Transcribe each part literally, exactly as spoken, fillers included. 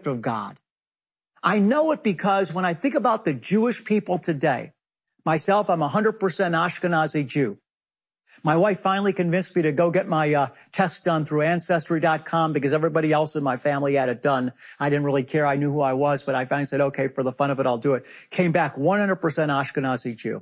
gift of God. I know it because when I think about the Jewish people today, myself, I'm a one hundred percent Ashkenazi Jew. My wife finally convinced me to go get my uh, test done through Ancestry dot com because everybody else in my family had it done. I didn't really care. I knew who I was, but I finally said, okay, for the fun of it, I'll do it. Came back one hundred percent Ashkenazi Jew.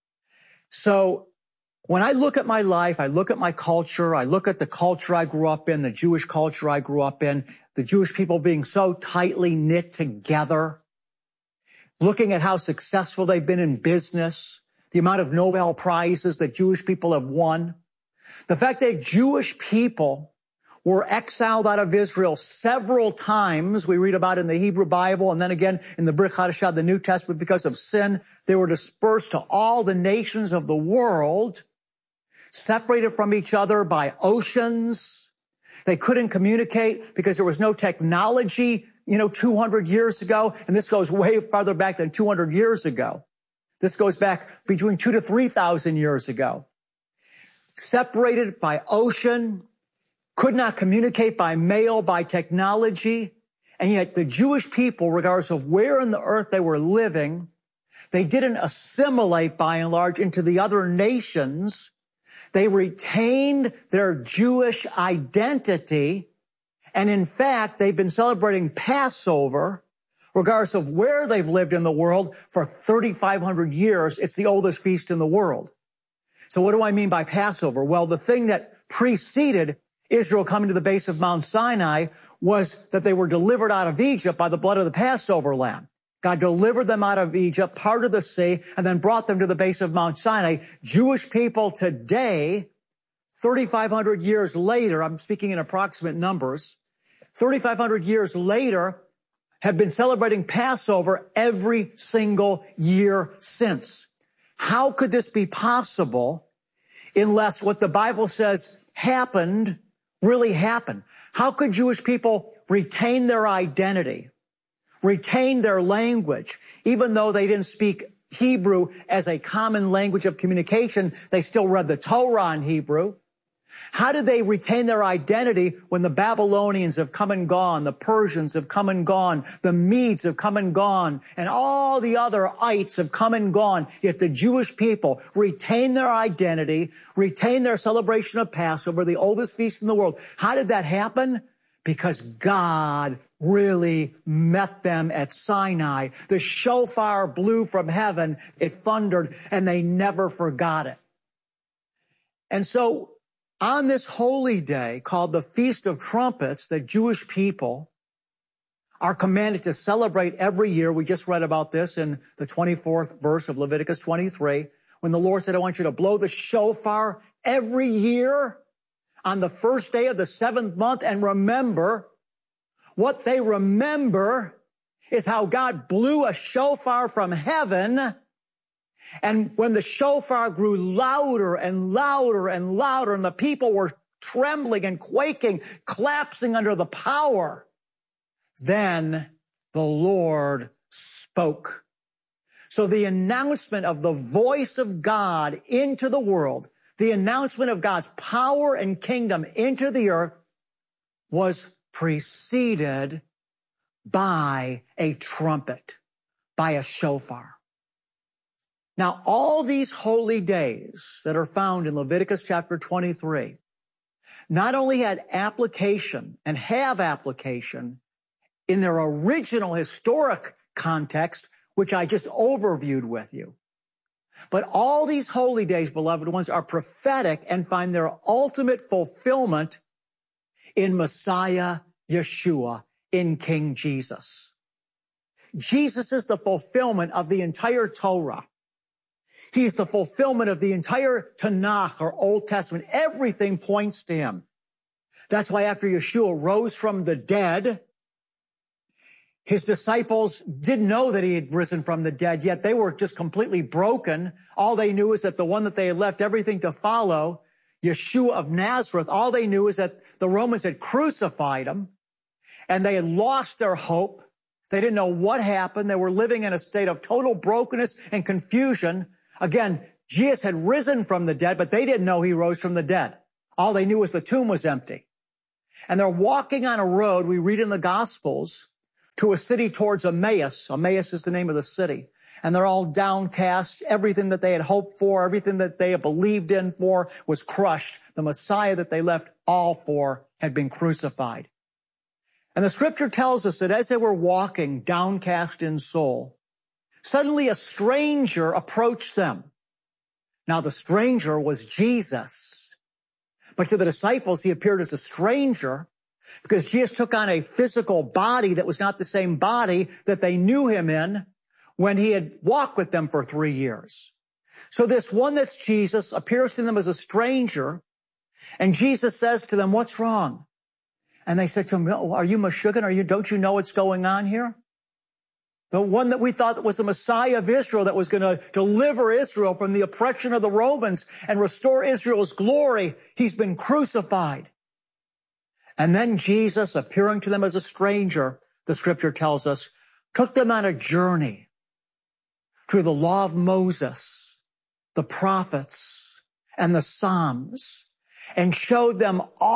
So when I look at my life, I look at my culture, I look at the culture I grew up in, the Jewish culture I grew up in, the Jewish people being so tightly knit together, looking at how successful they've been in business, the amount of Nobel Prizes that Jewish people have won, the fact that Jewish people were exiled out of Israel several times, we read about in the Hebrew Bible, and then again in the Brit Hadashah, the New Testament, because of sin, they were dispersed to all the nations of the world, separated from each other by oceans. They couldn't communicate because there was no technology, you know, two hundred years ago, and this goes way farther back than two hundred years ago. This goes back between two to three thousand years ago. Separated by ocean, could not communicate by mail, by technology, and yet the Jewish people, regardless of where in the earth they were living, they didn't assimilate by and large into the other nations. They retained their Jewish identity, and in fact, they've been celebrating Passover regardless of where they've lived in the world for thirty-five hundred years. It's the oldest feast in the world. So what do I mean by Passover? Well, the thing that preceded Israel coming to the base of Mount Sinai was that they were delivered out of Egypt by the blood of the Passover lamb. God delivered them out of Egypt, parted the sea, and then brought them to the base of Mount Sinai. Jewish people today, thirty-five hundred years later, I'm speaking in approximate numbers, thirty-five hundred years later, have been celebrating Passover every single year since. How could this be possible unless what the Bible says happened really happened? How could Jewish people retain their identity, retain their language, even though they didn't speak Hebrew as a common language of communication? They still read the Torah in Hebrew. How did they retain their identity when the Babylonians have come and gone, the Persians have come and gone, the Medes have come and gone, and all the other ites have come and gone, yet the Jewish people retain their identity, retain their celebration of Passover, the oldest feast in the world? How did that happen? Because God really met them at Sinai. The shofar blew from heaven, it thundered, and they never forgot it. And so, on this holy day called the Feast of Trumpets, the Jewish people are commanded to celebrate every year. We just read about this in the twenty-fourth verse of Leviticus twenty-three, when the Lord said, I want you to blow the shofar every year on the first day of the seventh month. And remember, what they remember is how God blew a shofar from heaven. And when the shofar grew louder and louder and louder, and the people were trembling and quaking, collapsing under the power, then the Lord spoke. So the announcement of the voice of God into the world, the announcement of God's power and kingdom into the earth, was preceded by a trumpet, by a shofar. Now, all these holy days that are found in Leviticus chapter twenty-three not only had application and have application in their original historic context, which I just overviewed with you, but all these holy days, beloved ones, are prophetic and find their ultimate fulfillment in Messiah Yeshua, in King Jesus. Jesus is the fulfillment of the entire Torah. He's the fulfillment of the entire Tanakh, or Old Testament. Everything points to him. That's why after Yeshua rose from the dead, his disciples didn't know that he had risen from the dead, yet they were just completely broken. All they knew is that the one that they had left everything to follow, Yeshua of Nazareth, all they knew is that the Romans had crucified him, and they had lost their hope. They didn't know what happened. They were living in a state of total brokenness and confusion. Again, Jesus had risen from the dead, but they didn't know he rose from the dead. All they knew was the tomb was empty. And they're walking on a road, we read in the Gospels, to a city towards Emmaus. Emmaus is the name of the city. And they're all downcast. Everything that they had hoped for, everything that they had believed in for was crushed. The Messiah that they left all for had been crucified. And the scripture tells us that as they were walking downcast in soul, suddenly a stranger approached them. Now the stranger was Jesus. But to the disciples, he appeared as a stranger because Jesus took on a physical body that was not the same body that they knew him in when he had walked with them for three years. So this one that's Jesus appears to them as a stranger, and Jesus says to them, "What's wrong?" And they said to him, "Are you Meshuggah? Are you, don't you know what's going on here? The one that we thought was the Messiah of Israel that was going to deliver Israel from the oppression of the Romans and restore Israel's glory, he's been crucified." And then Jesus, appearing to them as a stranger, the scripture tells us, took them on a journey through the law of Moses, the prophets, and the Psalms, and showed them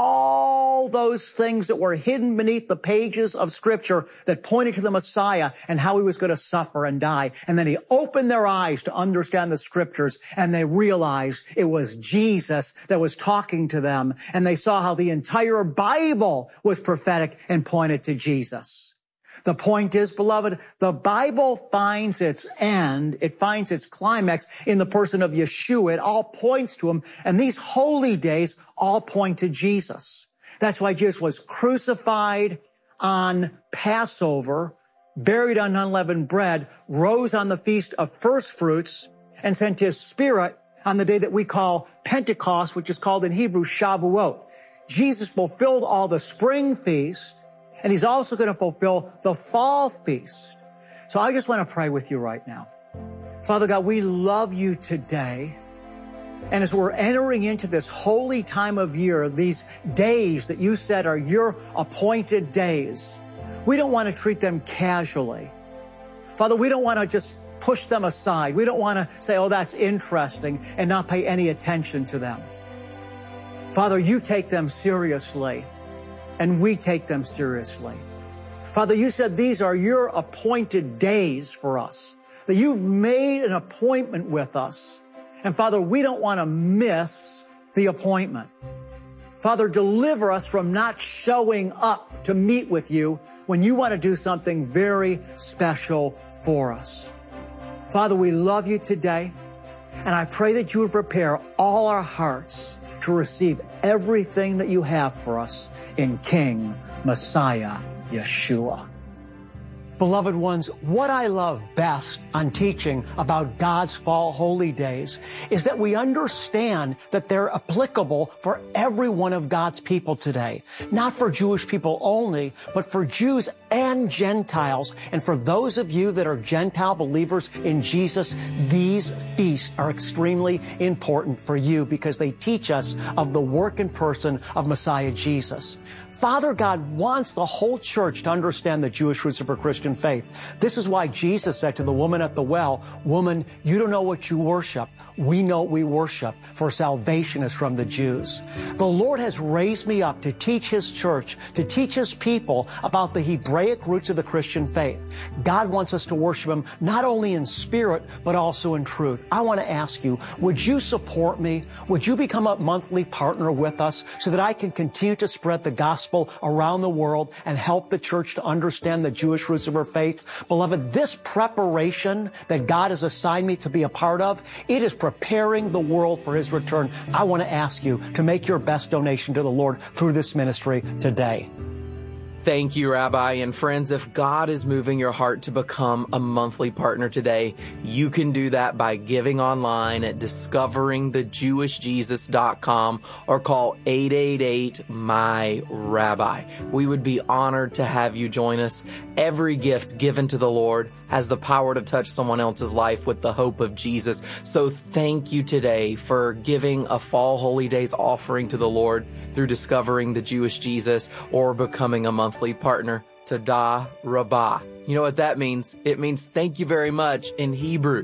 all those things that were hidden beneath the pages of Scripture that pointed to the Messiah and how he was going to suffer and die. And then he opened their eyes to understand the Scriptures, and they realized it was Jesus that was talking to them, and they saw how the entire Bible was prophetic and pointed to Jesus. The point is, beloved, the Bible finds its end, it finds its climax in the person of Yeshua. It all points to him, and these holy days all point to Jesus. That's why Jesus was crucified on Passover, buried on unleavened bread, rose on the Feast of First Fruits, and sent his Spirit on the day that we call Pentecost, which is called in Hebrew Shavuot. Jesus fulfilled all the spring feast, and he's also going to fulfill the fall feast. So I just want to pray with you right now. Father God, we love you today. And as we're entering into this holy time of year, these days that you said are your appointed days, we don't want to treat them casually. Father, we don't want to just push them aside. We don't want to say, "Oh, that's interesting," and not pay any attention to them. Father, you take them seriously, and we take them seriously. Father, you said these are your appointed days for us, that you've made an appointment with us. And Father, we don't want to miss the appointment. Father, deliver us from not showing up to meet with you when you want to do something very special for us. Father, we love you today, and I pray that you would prepare all our hearts to receive everything that you have for us in King Messiah Yeshua. Beloved ones, what I love best on teaching about God's fall holy days is that we understand that they're applicable for every one of God's people today. Not for Jewish people only, but for Jews and Gentiles. And for those of you that are Gentile believers in Jesus, these feasts are extremely important for you because they teach us of the work and person of Messiah Jesus. Father God wants the whole church to understand the Jewish roots of her Christian faith. This is why Jesus said to the woman at the well, "Woman, you don't know what you worship. We know what we worship, for salvation is from the Jews." The Lord has raised me up to teach His church, to teach His people about the Hebraic roots of the Christian faith. God wants us to worship Him not only in spirit, but also in truth. I want to ask you, would you support me? Would you become a monthly partner with us so that I can continue to spread the gospel around the world and help the church to understand the Jewish roots of her faith? Beloved, this preparation that God has assigned me to be a part of, it is preparing the world for His return. I want to ask you to make your best donation to the Lord through this ministry today. Thank you, Rabbi. And friends, if God is moving your heart to become a monthly partner today, you can do that by giving online at discovering the jewish jesus dot com or call eight eight eight, M Y, Rabbi. We would be honored to have you join us. Every gift given to the Lord has the power to touch someone else's life with the hope of Jesus. So thank you today for giving a Fall Holy Days offering to the Lord through discovering the Jewish Jesus or becoming a monthly partner. Todah Rabbah. You know what that means? It means thank you very much in Hebrew.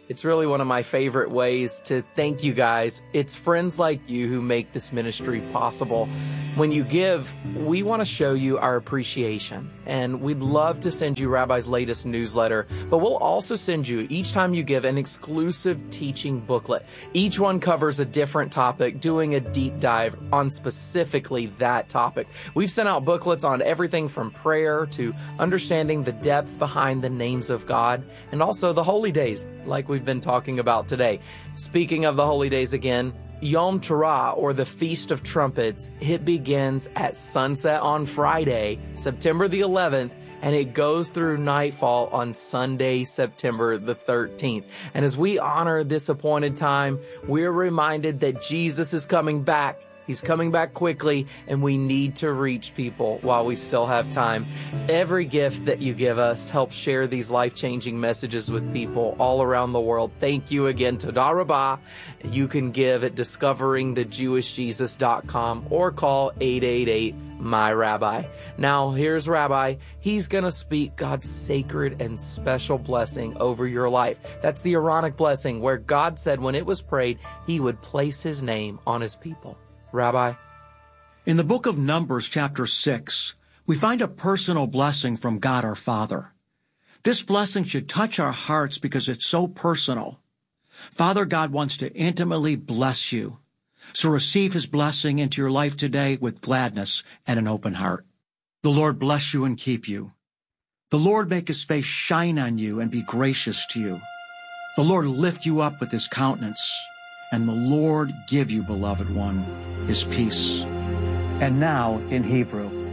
It's really one of my favorite ways to thank you guys. It's friends like you who make this ministry possible. When you give, we want to show you our appreciation, and we'd love to send you Rabbi's latest newsletter, but we'll also send you, each time you give, an exclusive teaching booklet. Each one covers a different topic, doing a deep dive on specifically that topic. We've sent out booklets on everything from prayer to understanding the depth behind the names of God, and also the holy days, like we've been talking about today. Speaking of the holy days again, Yom Teruah, or the Feast of Trumpets, it begins at sunset on Friday, September the eleventh, and it goes through nightfall on Sunday, September the thirteenth. And as we honor this appointed time, we're reminded that Jesus is coming back. He's coming back quickly, and we need to reach people while we still have time. Every gift that you give us helps share these life-changing messages with people all around the world. Thank you again. Toda Rabbah. You can give at discovering the jewish jesus dot com or call eight eight eight, M Y Rabbi. Now, here's Rabbi. He's going to speak God's sacred and special blessing over your life. That's the Aaronic blessing, where God said when it was prayed, he would place his name on his people. Rabbi? In the book of Numbers, chapter six, we find a personal blessing from God our Father. This blessing should touch our hearts because it's so personal. Father God wants to intimately bless you. So receive his blessing into your life today with gladness and an open heart. The Lord bless you and keep you. The Lord make his face shine on you and be gracious to you. The Lord lift you up with his countenance. And the Lord give you, beloved one, his peace. And now in Hebrew.